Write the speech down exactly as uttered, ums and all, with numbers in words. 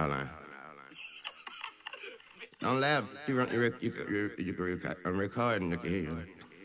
hold on. Don't laugh. You, run, you, rec- you, you, you, you, rec- I'm recording. You can hear you.